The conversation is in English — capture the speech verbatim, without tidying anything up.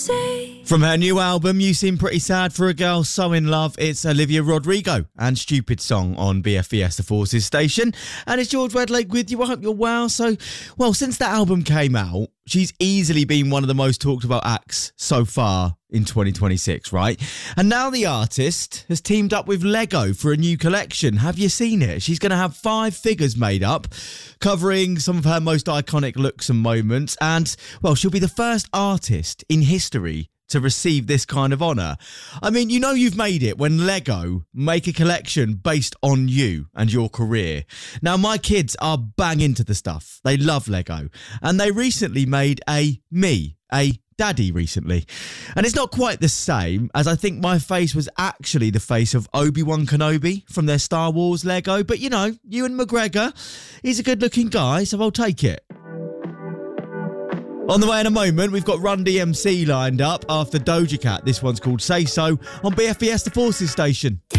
From her new album, You Seem Pretty Sad for a Girl So In Love, it's Olivia Rodrigo and Stupid Song on B F E S The Forces station. And it's George Redlake with you. I hope you're well. So, well, since that album came out, she's easily been one of the most talked about acts so far in twenty twenty-six, right? And now the artist has teamed up with Lego for a new collection. Have you seen it? She's going to have five figures made up, covering some of her most iconic looks and moments. And, well, she'll be the first artist in history to receive this kind of honour. I mean, you know you've made it when Lego make a collection based on you and your career. Now, my kids are bang into the stuff. They love Lego. And they recently made a me, a daddy recently. And it's not quite the same, as I think my face was actually the face of Obi-Wan Kenobi from their Star Wars Lego. But, you know, Ewan McGregor, he's a good-looking guy, so I'll take it. On the way in a moment, we've got Run D M C lined up after Doja Cat. This one's called Say So on B F E S The Forces station.